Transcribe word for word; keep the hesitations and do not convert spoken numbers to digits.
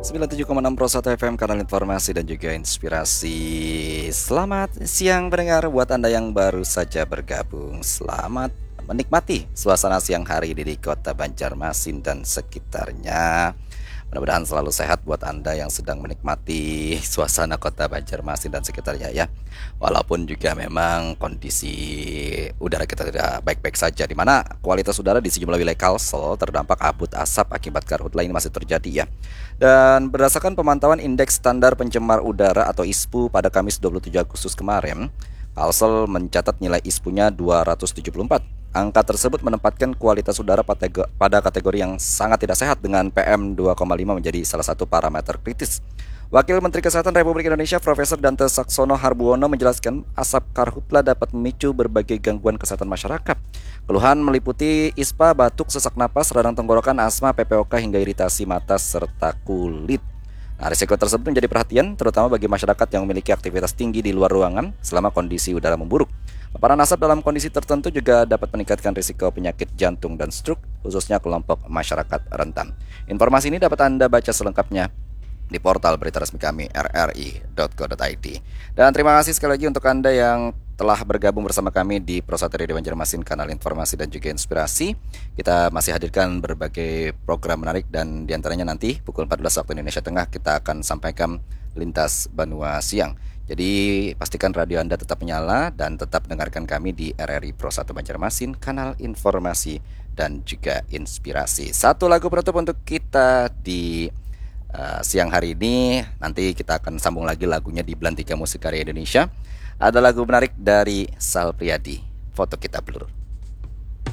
sembilan puluh tujuh koma enam Pro satu F M, kanal informasi dan juga inspirasi. Selamat siang pendengar, buat Anda yang baru saja bergabung. Selamat menikmati suasana siang hari ini di kota Banjarmasin dan sekitarnya. Mudah-mudahan selalu sehat buat Anda yang sedang menikmati suasana kota Banjarmasin dan sekitarnya ya. Walaupun juga memang kondisi udara kita tidak baik-baik saja, di mana kualitas udara di sejumlah wilayah Kalsel terdampak kabut asap akibat karhutla ini masih terjadi ya. Dan berdasarkan pemantauan Indeks Standar Pencemar Udara atau I S P U pada Kamis dua puluh tujuh Agustus kemarin, Kalsel mencatat nilai I S P U-nya dua ratus tujuh puluh empat. Angka tersebut menempatkan kualitas udara pada kategori yang sangat tidak sehat dengan P M dua koma lima menjadi salah satu parameter kritis. Wakil Menteri Kesehatan Republik Indonesia Profesor Dante Saxono Harbuono menjelaskan asap karhutla dapat memicu berbagai gangguan kesehatan masyarakat. Keluhan meliputi ispa, batuk, sesak napas, radang tenggorokan, asma, P P O K hingga iritasi mata serta kulit. Nah, risiko tersebut menjadi perhatian terutama bagi masyarakat yang memiliki aktivitas tinggi di luar ruangan selama kondisi udara memburuk. Paparan asap dalam kondisi tertentu juga dapat meningkatkan risiko penyakit jantung dan stroke, khususnya kelompok masyarakat rentan. Informasi ini dapat Anda baca selengkapnya di portal berita resmi kami r r i dot co dot i d. Dan terima kasih sekali lagi untuk Anda yang telah bergabung bersama kami di Pro satu Radio Banjarmasin, kanal informasi dan juga inspirasi. Kita masih hadirkan berbagai program menarik dan diantaranya nanti pukul empat belas waktu Indonesia Tengah kita akan sampaikan Lintas Banua Siang. Jadi pastikan radio Anda tetap menyala dan tetap dengarkan kami di R R I Pro satu Banjarmasin, kanal informasi dan juga inspirasi. Satu lagu penutup untuk kita di uh, siang hari ini. Nanti kita akan sambung lagi lagunya di Belantika Musik Karya Indonesia. Ada lagu menarik dari Sal Priadi, Foto Kita Blur.